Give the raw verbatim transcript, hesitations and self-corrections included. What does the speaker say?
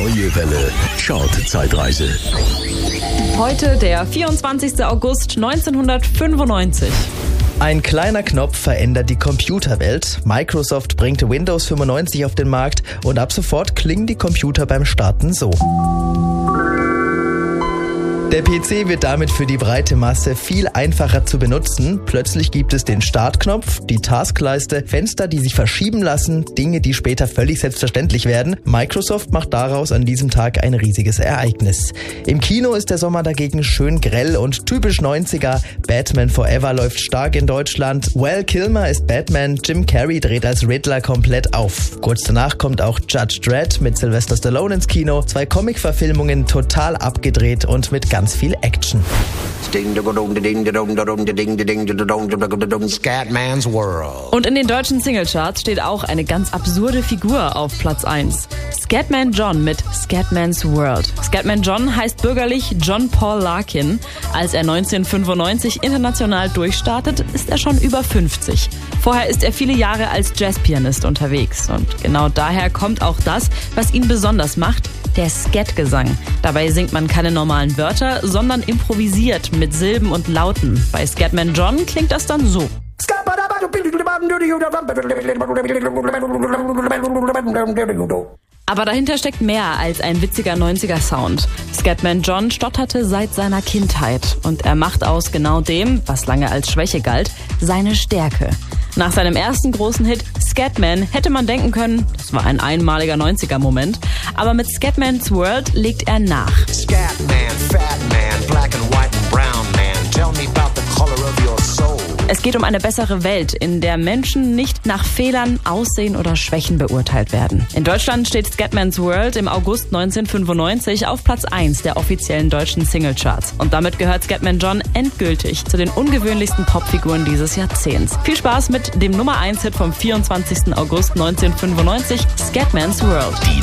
Neue Welle Chart-Zeitreise. Heute der vierundzwanzigster August neunzehnhundertfünfundneunzig. Ein kleiner Knopf verändert die Computerwelt. Microsoft bringt Windows fünfundneunzig auf den Markt und ab sofort klingen die Computer beim Starten so. Der P C wird damit für die breite Masse viel einfacher zu benutzen. Plötzlich gibt es den Startknopf, die Taskleiste, Fenster, die sich verschieben lassen, Dinge, die später völlig selbstverständlich werden. Microsoft macht daraus an diesem Tag ein riesiges Ereignis. Im Kino ist der Sommer dagegen schön grell und typisch neunziger. Batman Forever läuft stark in Deutschland. Val Kilmer ist Batman, Jim Carrey dreht als Riddler komplett auf. Kurz danach kommt auch Judge Dredd mit Sylvester Stallone ins Kino. Zwei Comic-Verfilmungen total abgedreht und mit ganz viel Action. Scatman's World. Und in den deutschen Singlecharts steht auch eine ganz absurde Figur auf Platz eins. Scatman John mit Scatman's World. Scatman John heißt bürgerlich John Paul Larkin. Als er neunzehnhundertfünfundneunzig international durchstartet, ist er schon über fünfzig. Vorher ist er viele Jahre als Jazzpianist unterwegs. Und genau daher kommt auch das, was ihn besonders macht, der Scat-Gesang. Dabei singt man keine normalen Wörter, sondern improvisiert mit Silben und Lauten. Bei Scatman John klingt das dann so. Aber dahinter steckt mehr als ein witziger neunziger-Sound. Scatman John stotterte seit seiner Kindheit und er macht aus genau dem, was lange als Schwäche galt, seine Stärke. Nach seinem ersten großen Hit Scatman hätte man denken können, das war ein einmaliger neunziger-Moment, aber mit Scatman's World legt er nach. Scatman, fat man, black and white and brown man, tell me about the color of your soul. Es geht um eine bessere Welt, in der Menschen nicht nach Fehlern, Aussehen oder Schwächen beurteilt werden. In Deutschland steht Scatman's World im August neunzehnhundertfünfundneunzig auf Platz eins der offiziellen deutschen Singlecharts. Und damit gehört Scatman John endgültig zu den ungewöhnlichsten Popfiguren dieses Jahrzehnts. Viel Spaß mit dem Nummer eins Hit vom vierundzwanzigster August neunzehnhundertfünfundneunzig, Scatman's World.